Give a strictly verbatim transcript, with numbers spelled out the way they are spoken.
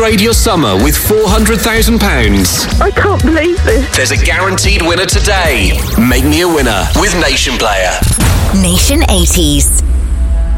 upgrade your summer with four hundred thousand pounds. I can't believe this. There's a guaranteed winner today. Make me a winner with Nation Player. Nation eighties.